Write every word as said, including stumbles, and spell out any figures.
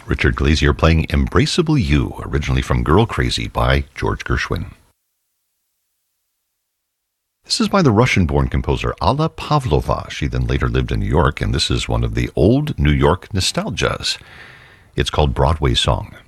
Richard Glazier playing Embraceable You, originally from Girl Crazy by George Gershwin. This is by the Russian-born composer Alla Pavlova. She then later lived in New York, and this is one of the old New York nostalgias. It's called Broadway Song.